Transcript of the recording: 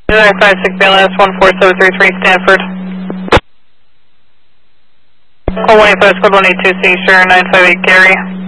956 BLS 14733 Stanford. 185 Squad 182 C, sure, 958 Gary.